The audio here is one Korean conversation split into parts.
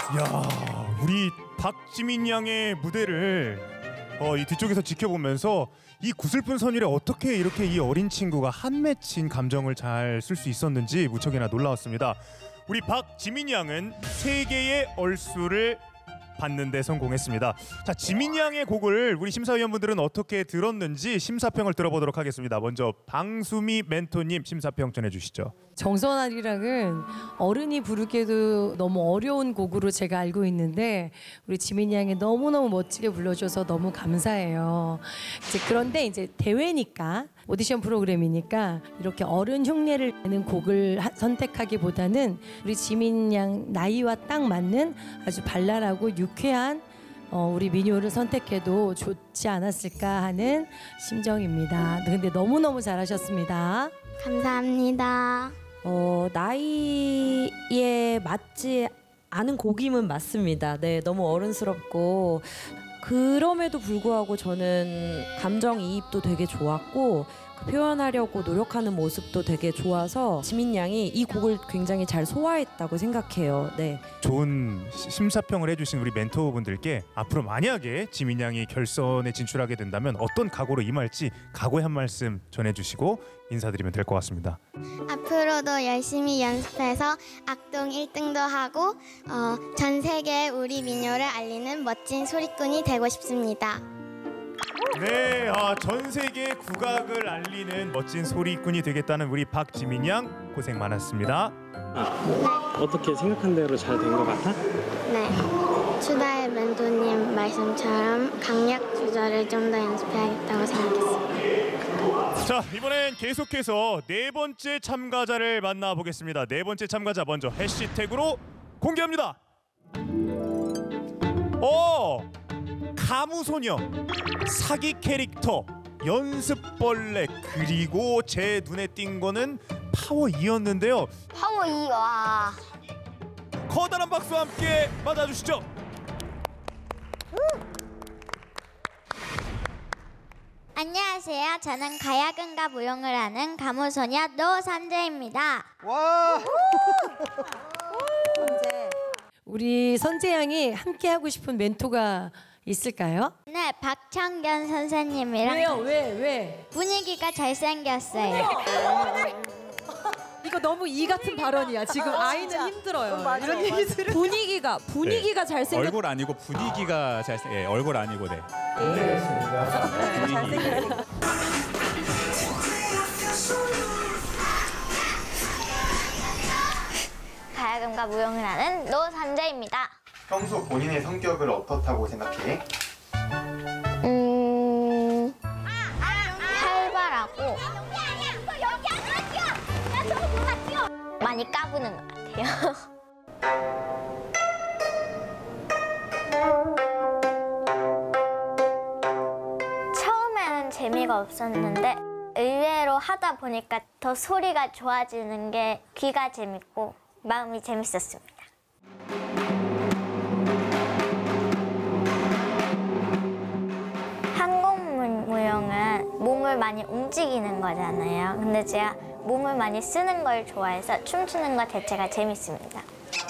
야, 우리 박지민 양의 무대를 이 뒤쪽에서 지켜보면서 이 구슬픈 선율에 어떻게 이렇게 이 어린 친구가 한 맺힌 감정을 잘 쓸 수 있었는지 무척이나 놀라웠습니다. 우리 박지민 양은 3개의 얼수를 받는 데 성공했습니다. 자, 지민 양의 곡을 우리 심사위원분들은 어떻게 들었는지 심사평을 들어보도록 하겠습니다. 먼저 방수미 멘토님 심사평 전해주시죠. 정선아리랑은 어른이 부르기에도 너무 어려운 곡으로 제가 알고 있는데 우리 지민 양이 너무너무 멋지게 불러줘서 너무 감사해요. 그런데 이제 대회니까 오디션 프로그램이니까 이렇게 어른 흉내를 내는 곡을 선택하기보다는 우리 지민 양 나이와 딱 맞는 아주 발랄하고 유쾌한 우리 민요를 선택해도 좋지 않았을까 하는 심정입니다. 근데 너무너무 잘하셨습니다. 감사합니다. 나이에 맞지 않은 곡임은 맞습니다. 네, 너무 어른스럽고 그럼에도 불구하고 저는 감정이입도 되게 좋았고 그 표현하려고 노력하는 모습도 되게 좋아서 지민 양이 이 곡을 굉장히 잘 소화했다고 생각해요. 네. 좋은 심사평을 해주신 우리 멘토분들께 앞으로 만약에 지민 양이 결선에 진출하게 된다면 어떤 각오로 임할지 각오의 한 말씀 전해주시고 인사드리면 될 것 같습니다. 앞으로도 열심히 연습해서 악동 1등도 하고 전 세계에 우리 민요를 알리는 멋진 소리꾼이 되고 싶습니다. 네, 전 세계 국악을 알리는 멋진 소리꾼이 되겠다는 우리 박지민 양 고생 많았습니다. 어떻게 생각한 대로 잘 된 것 같아? 네, 추다의 멘토님 말씀처럼 강약 조절을 좀 더 연습해야겠다고 생각했습니다. 자, 이번엔 계속해서 4번째 참가자를 만나보겠습니다. 4번째 참가자 먼저 해시태그로 공개합니다. 가무소녀, 사기 캐릭터, 연습벌레, 그리고 제 눈에 띈 거는 파워2였는데요. 파워 2, 와. 커다란 박수와 함께 맞아주시죠. 안녕하세요. 저는 가야금과 무용을 하는 가무소녀 노선재입니다. 와! 우리 선재 양이 함께 하고 싶은 멘토가 있을까요? 네, 박창견 선생님이랑 왜요? 왜? 분위기가 잘생겼어요. 이거 너무 이 같은 발언이야. 지금 아이는 힘들어요. 이런 얘기 들으면 분위기가 잘생겼. 얼굴 아니고 분위기가 얼굴 아니고 네. 가야금과 무용을 하는 노선재입니다. 평소 본인의 성격을 어떻다고 생각해? 활발하고 많이 까부는 것 같아요. 처음에는 재미가 없었는데 의외로 하다 보니까 더 소리가 좋아지는 게 귀가 재밌고 마음이 재밌었습니다. 한국무용은 몸을 많이 움직이는 거잖아요. 근데 제가 몸을 많이 쓰는 걸 좋아해서 춤추는 것 자체가 재밌습니다.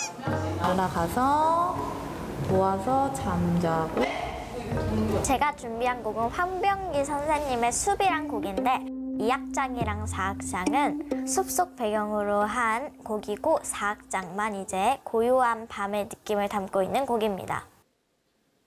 올라가서 모아서 잠자고. 제가 준비한 곡은 황병기 선생님의 숲이란 곡인데 2악장이랑 4악장은 숲속 배경으로 한 곡이고 4악장만 이제 고요한 밤의 느낌을 담고 있는 곡입니다.